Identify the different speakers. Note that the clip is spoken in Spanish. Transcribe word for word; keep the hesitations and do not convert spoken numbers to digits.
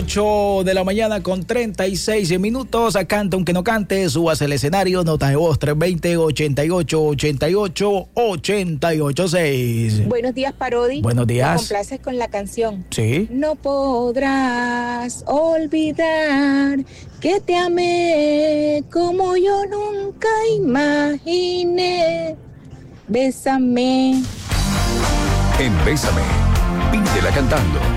Speaker 1: ocho de la mañana con treinta y seis minutos. Canta aunque no cante, subas el escenario, nota de voz tres dos cero, ochenta y ocho, ochenta y ocho, ochenta y ocho seis.
Speaker 2: Buenos días, Parodi.
Speaker 1: Buenos días.
Speaker 2: ¿Me complaces con la canción?
Speaker 1: Sí.
Speaker 2: No podrás olvidar que te amé como yo nunca imaginé. Bésame.
Speaker 3: En Bésame, pídela cantando.